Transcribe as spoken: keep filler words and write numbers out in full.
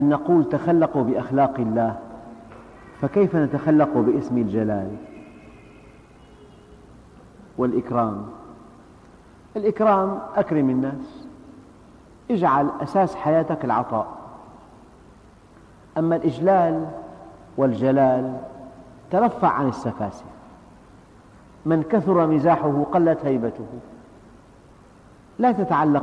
نقول تخلقوا بأخلاق الله، فكيف نتخلق باسم الجلال والإكرام؟ الإكرام أكرم الناس، اجعل أساس حياتك العطاء. أما الإجلال والجلال ترفع عن السفاسف، من كثر مزاحه قلت هيبته. لا تتعلق